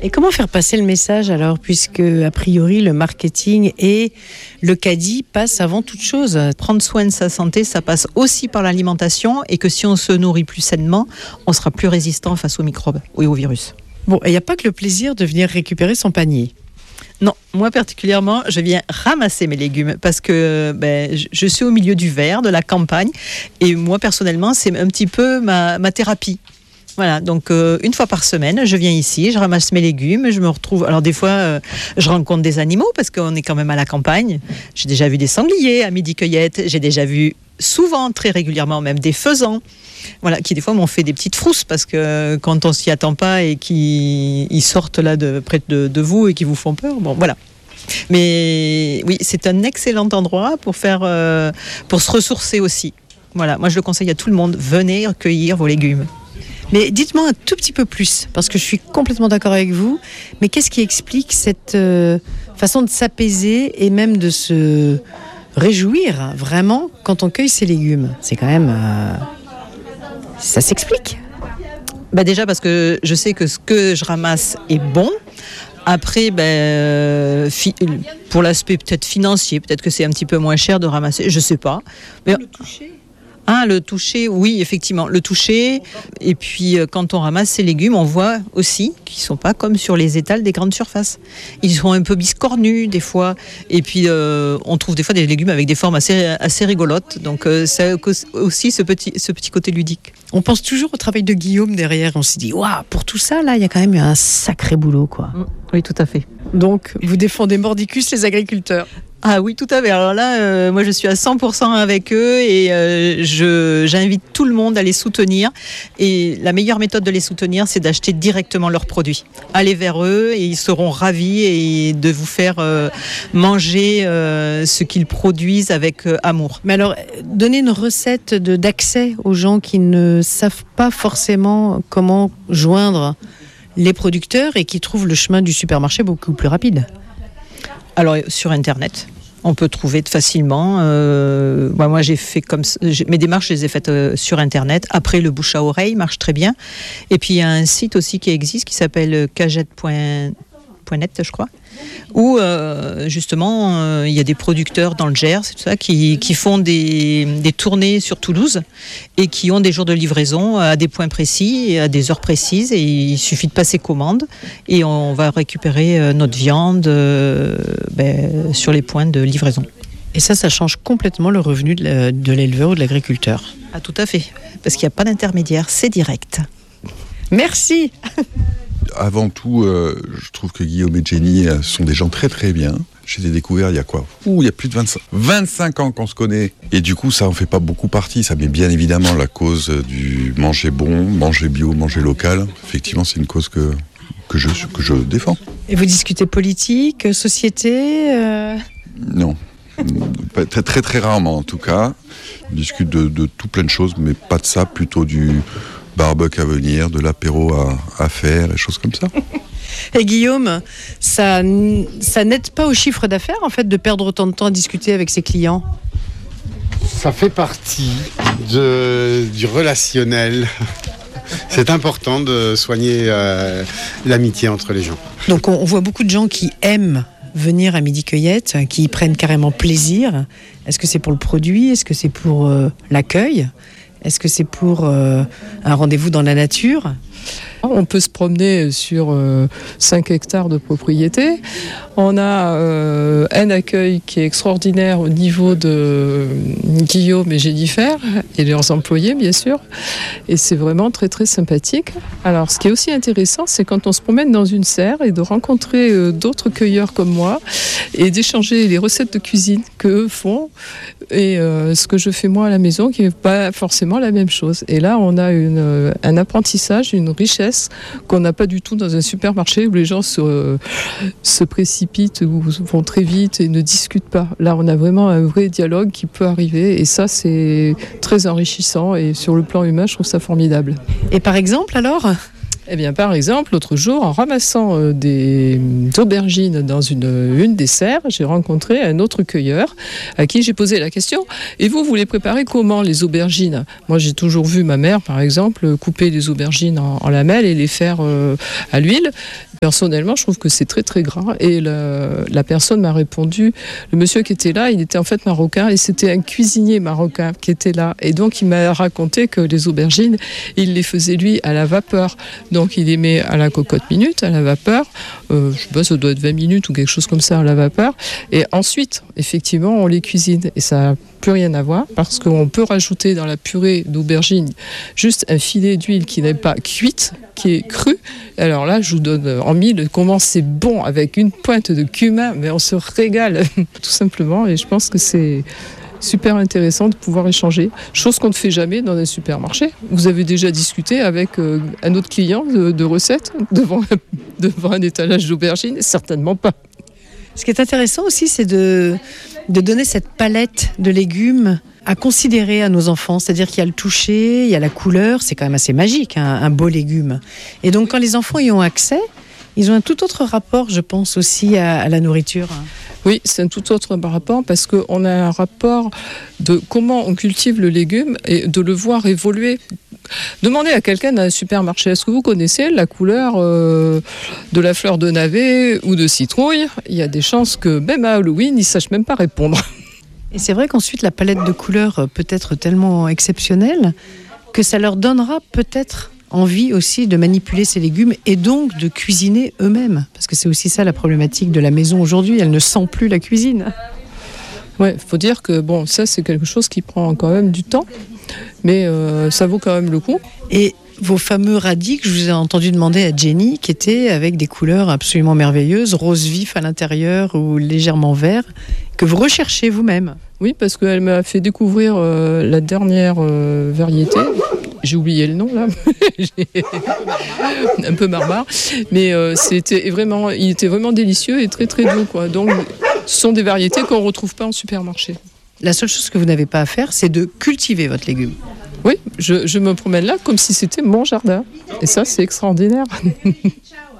Et comment faire passer le message alors, puisque a priori le marketing et le caddie passent avant toute chose? Prendre soin de sa santé, ça passe aussi par l'alimentation et que si on se nourrit plus sainement, on sera plus résistant face aux microbes et aux virus. Bon, il n'y a pas que le plaisir de venir récupérer son panier. Non, moi particulièrement, je viens ramasser mes légumes parce que je suis au milieu du vert, de la campagne, et moi personnellement, c'est un petit peu ma thérapie. Voilà, donc une fois par semaine, je viens ici, je ramasse mes légumes, je me retrouve. Alors des fois, je rencontre des animaux parce qu'on est quand même à la campagne. J'ai déjà vu des sangliers à midi cueillette, j'ai déjà vu souvent, très régulièrement même, des faisans. Voilà, qui des fois m'ont fait des petites frousses parce que quand on s'y attend pas et qu'ils sortent là près de vous et qu'ils vous font peur, bon voilà. Mais oui, c'est un excellent endroit pour se ressourcer aussi. Voilà, moi je le conseille à tout le monde, venez cueillir vos légumes. Mais dites-moi un tout petit peu plus, parce que je suis complètement d'accord avec vous, mais qu'est-ce qui explique cette façon de s'apaiser et même de se réjouir vraiment quand on cueille ses légumes? C'est quand même... Ça s'explique. Déjà parce que je sais que ce que je ramasse est bon. Après, pour l'aspect peut-être financier, peut-être que c'est un petit peu moins cher de ramasser, je sais pas. Mais... Le toucher. Le toucher, oui, effectivement, le toucher. Et puis, quand on ramasse ces légumes, on voit aussi qu'ils ne sont pas comme sur les étals des grandes surfaces. Ils sont un peu biscornus, des fois. Et puis, on trouve des fois des légumes avec des formes assez rigolotes. Donc, c'est aussi ce petit côté ludique. On pense toujours au travail de Guillaume derrière. On se dit, waouh, pour tout ça, là, il y a quand même un sacré boulot, quoi. Oui, tout à fait. Donc, vous défendez mordicus les agriculteurs? Ah oui, tout à fait. Alors là, moi je suis à 100% avec eux et j'invite tout le monde à les soutenir. Et la meilleure méthode de les soutenir, c'est d'acheter directement leurs produits. Allez vers eux et ils seront ravis et de vous faire manger ce qu'ils produisent avec amour. Mais alors, donnez une recette d'accès aux gens qui ne savent pas forcément comment joindre les producteurs et qui trouvent le chemin du supermarché beaucoup plus rapide. Alors sur Internet, on peut trouver facilement. Moi, j'ai fait comme ça. Mes démarches, je les ai faites sur Internet. Après, le bouche à oreille marche très bien. Et puis il y a un site aussi qui existe qui s'appelle cagette.net, je crois, où justement il y a des producteurs dans le Gers, c'est tout ça, qui font des tournées sur Toulouse et qui ont des jours de livraison à des points précis et à des heures précises, et il suffit de passer commande et on va récupérer notre viande sur les points de livraison. Et ça change complètement le revenu de l'éleveur ou de l'agriculteur. Ah, tout à fait, parce qu'il n'y a pas d'intermédiaire, c'est direct. Merci. Avant tout, je trouve que Guillaume et Jenny sont des gens très très bien. Je les ai découverts il y a quoi ? Il y a plus de 25 ans qu'on se connaît. Et du coup, ça en fait pas beaucoup partie. Ça met bien évidemment la cause du manger bon, manger bio, manger local. Effectivement, c'est une cause que je défends. Et vous discutez politique, société Non. Très, très très rarement en tout cas. On discute de tout plein de choses, mais pas de ça, plutôt du barbecue à venir, de l'apéro à faire, et choses comme ça. Et Guillaume, ça n'aide pas au chiffre d'affaires en fait de perdre autant de temps à discuter avec ses clients? Ça fait partie du relationnel. C'est important de soigner l'amitié entre les gens. Donc on voit beaucoup de gens qui aiment venir à Midi Cueillette, qui y prennent carrément plaisir. Est-ce que c'est pour le produit? Est-ce que c'est pour l'accueil? Est-ce que c'est pour un rendez-vous dans la nature? On peut se promener sur 5 hectares de propriété. On a un accueil qui est extraordinaire au niveau de Guillaume et Jennifer et leurs employés, bien sûr. Et c'est vraiment très, très sympathique. Alors, ce qui est aussi intéressant, c'est quand on se promène dans une serre et de rencontrer d'autres cueilleurs comme moi et d'échanger les recettes de cuisine qu'eux font et ce que je fais moi à la maison, qui n'est pas forcément la même chose. Et là, on a un apprentissage, une richesse qu'on n'a pas du tout dans un supermarché où les gens se précipitent ou vont très vite et ne discutent pas. Là, on a vraiment un vrai dialogue qui peut arriver et ça, c'est très enrichissant et sur le plan humain, je trouve ça formidable. Et par exemple, alors ? Eh bien, par exemple, l'autre jour, en ramassant des aubergines dans une des serres, j'ai rencontré un autre cueilleur à qui j'ai posé la question « Et vous les préparez comment, les aubergines ?» Moi, j'ai toujours vu ma mère, par exemple, couper des aubergines en lamelles et les faire à l'huile. Personnellement, je trouve que c'est très très gras. Et la personne m'a répondu, le monsieur qui était là, il était en fait marocain et c'était un cuisinier marocain qui était là. Et donc il m'a raconté que les aubergines, il les faisait lui à la vapeur. Donc il les met à la cocotte minute, à la vapeur. Je sais pas, ça doit être 20 minutes ou quelque chose comme ça à la vapeur. Et ensuite, effectivement, on les cuisine. Et ça n'a plus rien à voir parce qu'on peut rajouter dans la purée d'aubergine juste un filet d'huile qui n'est pas cuite, qui est crue. Alors là, je vous donne en mille comment c'est bon avec une pointe de cumin, mais on se régale tout simplement. Et je pense que c'est super intéressant de pouvoir échanger, chose qu'on ne fait jamais dans un supermarché. Vous avez déjà discuté avec un autre client de recettes devant un étalage d'aubergines? Certainement pas. Ce qui est intéressant aussi, c'est de donner cette palette de légumes à considérer à nos enfants. C'est-à-dire qu'il y a le toucher, il y a la couleur, c'est quand même assez magique, hein, un beau légume. Et donc quand les enfants y ont accès, ils ont un tout autre rapport, je pense, aussi à la nourriture. Oui, c'est un tout autre rapport parce qu'on a un rapport de comment on cultive le légume et de le voir évoluer. Demandez à quelqu'un dans un supermarché, est-ce que vous connaissez la couleur de la fleur de navet ou de citrouille? Il y a des chances que même à Halloween, ils ne sachent même pas répondre. Et c'est vrai qu'ensuite, la palette de couleurs peut être tellement exceptionnelle que ça leur donnera peut-être envie aussi de manipuler ces légumes et donc de cuisiner eux-mêmes. Parce que c'est aussi ça la problématique de la maison aujourd'hui, elle ne sent plus la cuisine. Ouais, faut dire que bon, ça c'est quelque chose qui prend quand même du temps, mais ça vaut quand même le coup. Et vos fameux radis que je vous ai entendu demander à Jenny, qui étaient avec des couleurs absolument merveilleuses, rose vif à l'intérieur ou légèrement vert, que vous recherchez vous-même. Oui, parce qu'elle m'a fait découvrir la dernière variété. J'ai oublié le nom là, un peu barbare, mais il était vraiment délicieux et très très doux, quoi. Donc ce sont des variétés qu'on ne retrouve pas en supermarché. La seule chose que vous n'avez pas à faire, c'est de cultiver votre légume. Oui, je me promène là comme si c'était mon jardin. Et ça, c'est extraordinaire.